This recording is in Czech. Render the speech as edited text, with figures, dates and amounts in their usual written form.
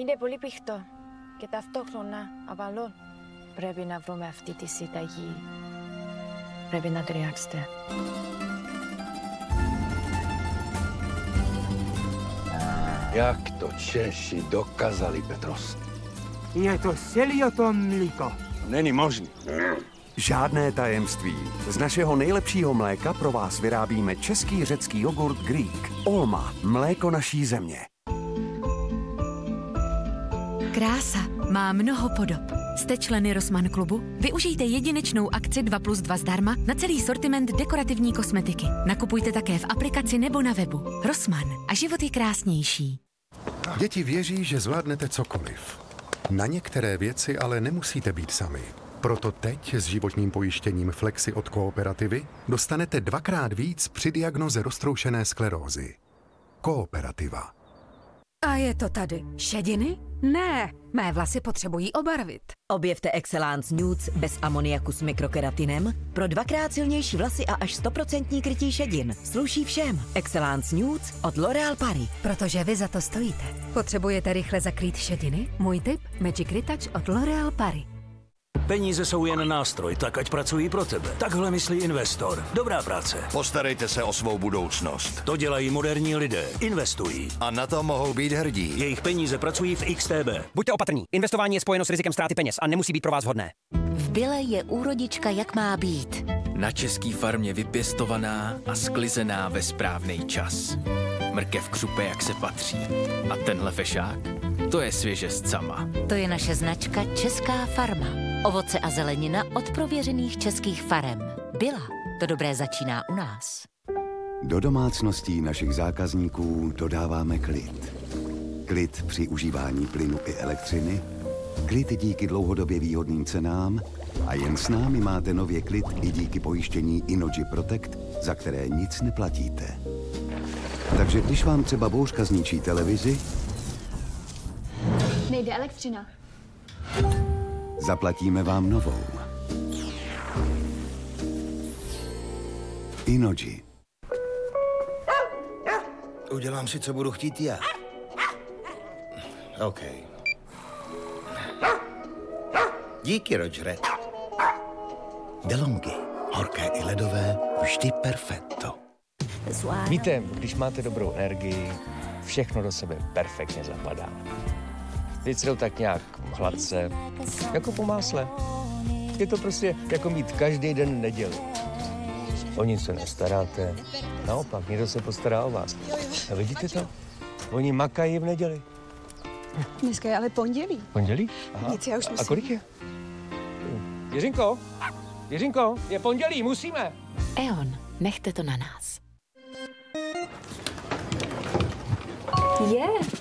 Είναι πολύ πηχτό και ταυτόχρονα αβαλό. Πρέπει να βρούμε αυτή τη συνταγή. Πρέπει να ταιριάξετε. Jak to Češi dokázali, Petros? Je to Selioton mlíko. Není možný. Žádné tajemství. Z našeho nejlepšího mléka pro vás vyrábíme český řecký jogurt Greek. Olma, mléko naší země. Krása má mnoho podob. Jste členy Rossmann klubu? Využijte jedinečnou akci 2+2 zdarma na celý sortiment dekorativní kosmetiky. Nakupujte také v aplikaci nebo na webu. Rossmann a život je krásnější. Děti věří, že zvládnete cokoliv. Na některé věci ale nemusíte být sami. Proto teď s životním pojištěním Flexi od Kooperativy dostanete 2x víc při diagnoze roztroušené sklerózy. Kooperativa. A je to tady. Šediny? Ne, mé vlasy potřebují obarvit. Objevte Excellence Nudes bez amoniaku s mikrokeratinem pro 2x silnější vlasy a až 100% krytí šedin. Sluší všem. Excellence Nudes od L'Oréal Paris. Protože vy za to stojíte. Potřebujete rychle zakrýt šediny? Můj tip? Magic Retouch od L'Oréal Paris. Peníze jsou jen nástroj, tak ať pracují pro tebe. Takhle myslí investor. Dobrá práce. Postarejte se o svou budoucnost. To dělají moderní lidé. Investují. A na to mohou být hrdí. Jejich peníze pracují v XTB. Buďte opatrní. Investování je spojeno s rizikem ztráty peněz a nemusí být pro vás vhodné. V Bile je úrodička, jak má být. Na český farmě vypěstovaná a sklizená ve správný čas. Mrkev křupe, jak se patří. A tenhle fešák? To je svěžest sama. To je naše značka Česká farma. Ovoce a zelenina od prověřených českých farem. Bila. To dobré začíná u nás. Do domácností našich zákazníků dodáváme klid. Klid při užívání plynu i elektřiny, klid díky dlouhodobě výhodným cenám a jen s námi máte nově klid i díky pojištění Inogy Protect, za které nic neplatíte. Takže když vám třeba bouřka zničí televizi, nejde elektřina. Zaplatíme vám novou. Inogy. Udělám si, co budu chtít já. OK. Díky, Rogere. DeLonghi. Horké i ledové, vždy perfetto. Víte, když máte dobrou energii, všechno do sebe perfektně zapadá. Věci jdou tak nějak hladce, jako po másle. Je to prostě jako mít každý den neděli. O nic se nestaráte, naopak, někdo se postará o vás. A vidíte to? Oni makají v neděli. Dneska je ale pondělí. Pondělí? Aha. Nic, já už musím. A kolik je? Jiřinko, je pondělí, musíme. E.ON, nechte to na nás. Je.